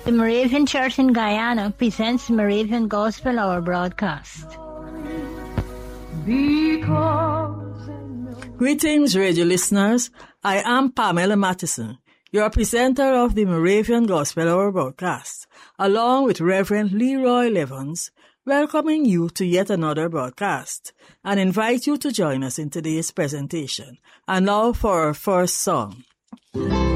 The Moravian Church in Guyana presents the Moravian Gospel Hour broadcast. Greetings, radio listeners. I am Pamela Mattison, your presenter of the Moravian Gospel Hour broadcast, along with Reverend Leroy Levens, welcoming you to yet another broadcast and invite you to join us in today's presentation. And now for our first song.